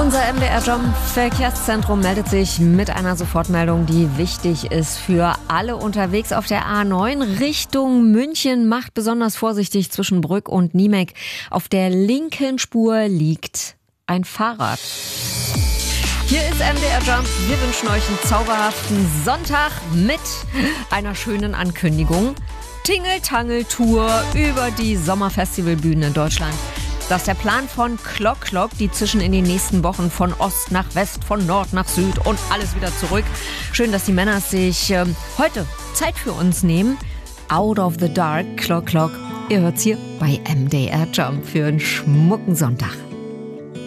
Unser MDR Jump Verkehrszentrum meldet sich mit einer Sofortmeldung, die wichtig ist für alle unterwegs auf der A9 Richtung München. Macht besonders vorsichtig zwischen Brück und Niemek. Auf der linken Spur liegt ein Fahrrad. Hier ist MDR Jump. Wir wünschen euch einen zauberhaften Sonntag mit einer schönen Ankündigung. Tingle-Tangel-Tour über die Sommerfestivalbühnen in Deutschland. Das ist der Plan von Clock Clock, die zischen in den nächsten Wochen von Ost nach West, von Nord nach Süd und alles wieder zurück. Schön, dass die Männer sich heute Zeit für uns nehmen. Out of the Dark, Clock Clock. Ihr hört's hier bei MDR Jump für einen schmucken Sonntag.